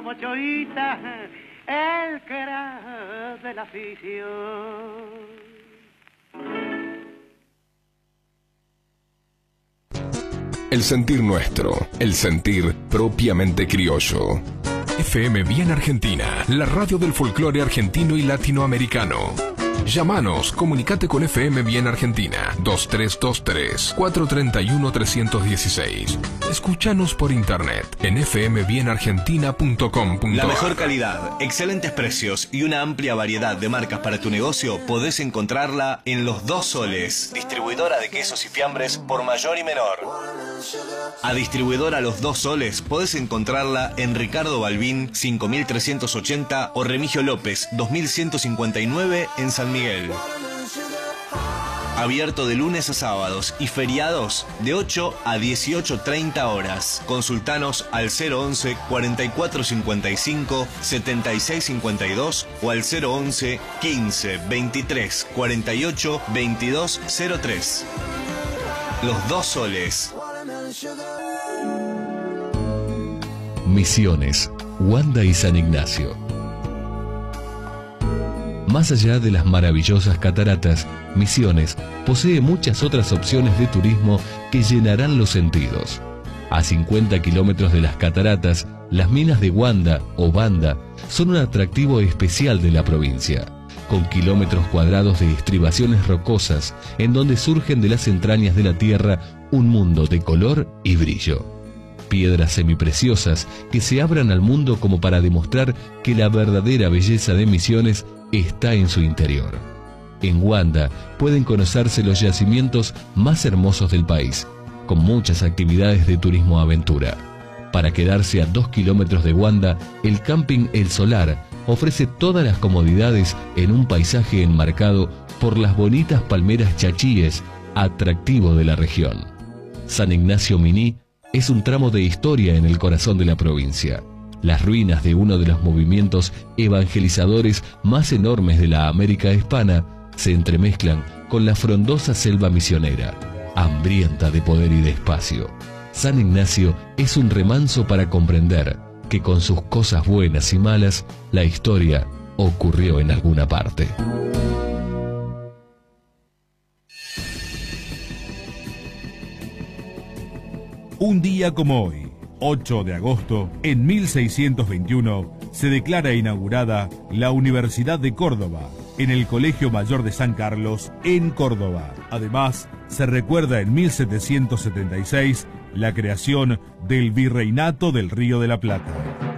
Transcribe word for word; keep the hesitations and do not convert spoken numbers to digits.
Mochoita, el crack de la afición. El sentir nuestro, el sentir propiamente criollo. F M Bien Argentina, la radio del folclore argentino y latinoamericano. Llámanos, comunicate con F M Bien Argentina, dos tres dos tres, cuatro tres uno, tres uno seis. Escúchanos por internet en f m bien argentina punto com punto a r. La mejor calidad, excelentes precios y una amplia variedad de marcas para tu negocio podés encontrarla en Los Dos Soles, distribuidora de quesos y fiambres por mayor y menor. A distribuidora Los Dos Soles podés encontrarla en Ricardo Balbín cinco mil trescientos ochenta o Remigio López dos mil ciento cincuenta y nueve en San Miguel. Abierto de lunes a sábados y feriados de ocho a dieciocho treinta horas. Consultanos al cero once, cuarenta y cuatro cincuenta y cinco, setenta y seis cincuenta y dos o al cero once, quince, veintitrés, cuarenta y ocho, veintidós cero tres. Los Dos Soles. Misiones, Wanda y San Ignacio. Más allá de las maravillosas cataratas, Misiones posee muchas otras opciones de turismo que llenarán los sentidos. A cincuenta kilómetros de las cataratas, las minas de Wanda o Banda son un atractivo especial de la provincia, con kilómetros cuadrados de estribaciones rocosas en donde surgen de las entrañas de la tierra un mundo de color y brillo. Piedras semipreciosas que se abran al mundo como para demostrar que la verdadera belleza de Misiones está en su interior. En Wanda pueden conocerse los yacimientos más hermosos del país, con muchas actividades de turismo aventura. Para quedarse a dos kilómetros de Wanda, el camping El Solar ofrece todas las comodidades en un paisaje enmarcado por las bonitas palmeras chachíes, atractivo de la región. San Ignacio Miní es un tramo de historia en el corazón de la provincia. Las ruinas de uno de los movimientos evangelizadores más enormes de la América hispana se entremezclan con la frondosa selva misionera, hambrienta de poder y de espacio. San Ignacio es un remanso para comprender que con sus cosas buenas y malas, la historia ocurrió en alguna parte. Un día como hoy, ocho de agosto, en mil seiscientos veintiuno, se declara inaugurada la Universidad de Córdoba, en el Colegio Mayor de San Carlos, en Córdoba. Además, se recuerda en mil setecientos setenta y seis la creación del Virreinato del Río de la Plata.